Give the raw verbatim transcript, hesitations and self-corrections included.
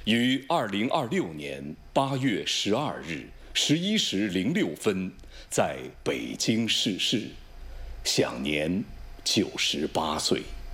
于二零二六年八月十二日十一时零六分在北京逝世，享年九十八岁。